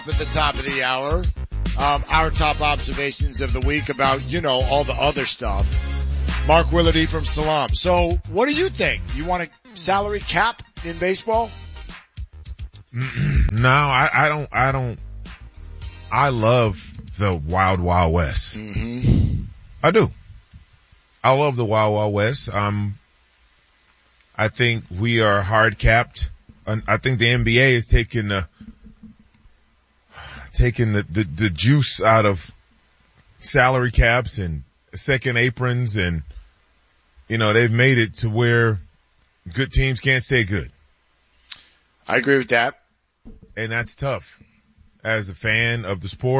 At the top of the hour, our top observations of the week about, all the other stuff. Mark Willardy from Salam. So what do you think? You want a salary cap in baseball? No, I don't. I love the Wild Wild West. Mm-hmm. I do. I love the Wild Wild West. I think we are hard capped. I think the NBA is taking the juice out of salary caps and second aprons, and they've made it to where good teams can't stay good. I agree with that. And that's tough as a fan of the sport.